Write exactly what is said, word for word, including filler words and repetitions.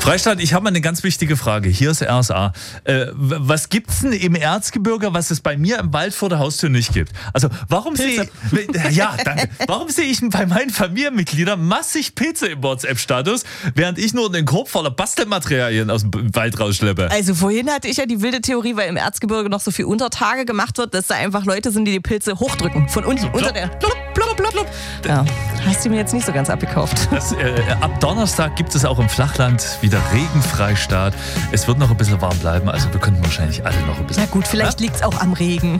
Freistaat, ich habe mal eine ganz wichtige Frage. Hier ist R S A. Äh, was gibt's denn im Erzgebirge, was es bei mir im Wald vor der Haustür nicht gibt? Also warum sehe ja, danke. Warum sehe ich bei meinen Familienmitgliedern massig Pilze im WhatsApp-Status, während ich nur den Korb voller Bastelmaterialien aus dem Wald rausschleppe? Also vorhin hatte ich ja die wilde Theorie, weil im Erzgebirge noch so viel Untertage gemacht wird, dass da einfach Leute sind, die die Pilze hochdrücken. Von unten, unter der... Blub, blub, blub, blub. Ja, hast du mir jetzt nicht so ganz abgekauft. Das, äh, ab Donnerstag gibt es auch im Flachland wieder Regenfreistaat. Es wird noch ein bisschen warm bleiben, also wir könnten wahrscheinlich alle noch ein bisschen... Na gut, vielleicht liegt es auch am Regen.